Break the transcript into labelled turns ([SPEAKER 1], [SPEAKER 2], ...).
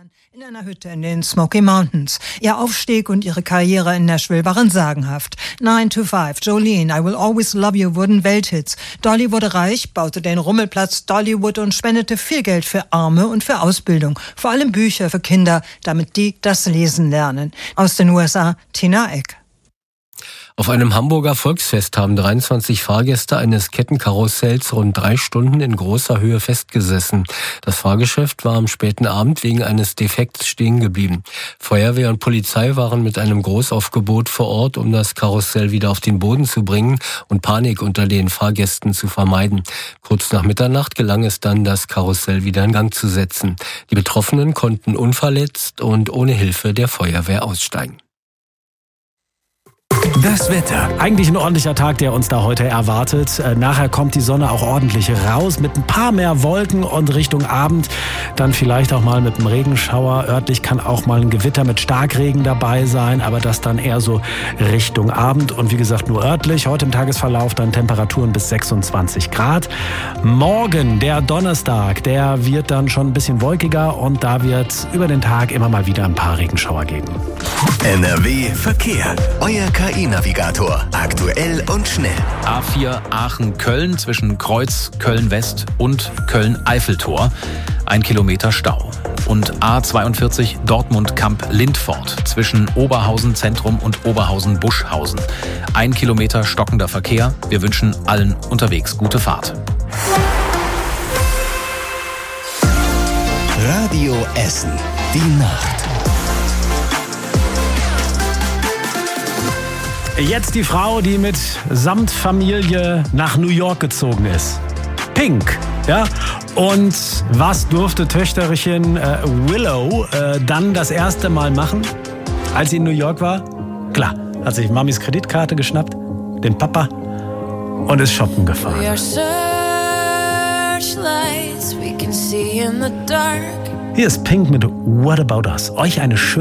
[SPEAKER 1] In einer Hütte in den Smoky Mountains. Ihr Aufstieg und ihre Karriere in Nashville waren sagenhaft. 9 to 5, Jolene, I Will Always Love You wurden Welthits. Dolly wurde reich, baute den Rummelplatz Dollywood und spendete viel Geld für Arme und für Ausbildung. Vor allem Bücher für Kinder, damit die das Lesen lernen. Aus den USA, Tina Eck.
[SPEAKER 2] Auf einem Hamburger Volksfest haben 23 Fahrgäste eines Kettenkarussells rund 3 Stunden in großer Höhe festgesessen. Das Fahrgeschäft war am späten Abend wegen eines Defekts stehen geblieben. Feuerwehr und Polizei waren mit einem Großaufgebot vor Ort, um das Karussell wieder auf den Boden zu bringen und Panik unter den Fahrgästen zu vermeiden. Kurz nach Mitternacht gelang es dann, das Karussell wieder in Gang zu setzen. Die Betroffenen konnten unverletzt und ohne Hilfe der Feuerwehr aussteigen.
[SPEAKER 3] Das Wetter. Eigentlich ein ordentlicher Tag, der uns da heute erwartet. Nachher kommt die Sonne auch ordentlich raus mit ein paar mehr Wolken und Richtung Abend dann vielleicht auch mal mit einem Regenschauer. Örtlich kann auch mal ein Gewitter mit Starkregen dabei sein, aber das dann eher so Richtung Abend und wie gesagt nur örtlich. Heute im Tagesverlauf dann Temperaturen bis 26 Grad. Morgen, der Donnerstag, der wird dann schon ein bisschen wolkiger und da wird über den Tag immer mal wieder ein paar Regenschauer geben.
[SPEAKER 4] NRW Verkehr. Euer KI-Navigator. Aktuell und schnell.
[SPEAKER 5] A4 Aachen-Köln zwischen Kreuz Köln-West und Köln-Eiffeltor. 1 Kilometer Stau. Und A42 Dortmund-Kamp-Lindfort zwischen Oberhausen Zentrum und Oberhausen-Buschhausen. 1 Kilometer stockender Verkehr. Wir wünschen allen unterwegs gute Fahrt.
[SPEAKER 4] Radio Essen. Die Nacht.
[SPEAKER 3] Jetzt die Frau, die mit Samtfamilie nach New York gezogen ist. Pink, ja. Und was durfte Töchterchen Willow dann das erste Mal machen, als sie in New York war? Klar, hat sich Mamis Kreditkarte geschnappt, den Papa und ist shoppen gefahren. Hier ist Pink mit What About Us. Euch eine schöne